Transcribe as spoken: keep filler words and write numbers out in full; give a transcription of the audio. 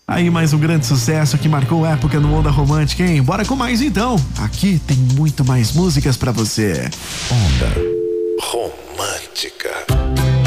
Aí mais um grande sucesso que marcou época no Onda Romântica, hein? Bora com mais então. Aqui tem muito mais músicas pra você. Onda Romântica.